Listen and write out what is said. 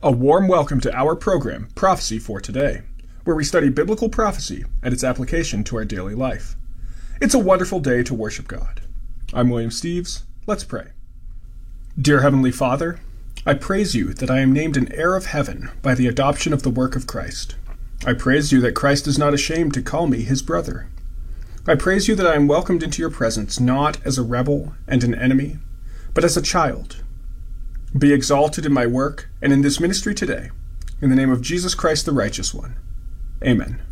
A warm welcome to our program, Prophecy for Today, where we study biblical prophecy and its application to our daily life. It's a wonderful day to worship God. I'm William Steves. Let's pray. Dear Heavenly Father, I praise you that I am named an heir of heaven by the adoption of the work of Christ. I praise you that Christ is not ashamed to call me his brother. I praise you that I am welcomed into your presence not as a rebel and an enemy, but as a child. Be exalted in my work and in this ministry today, in the name of Jesus Christ the Righteous One. Amen.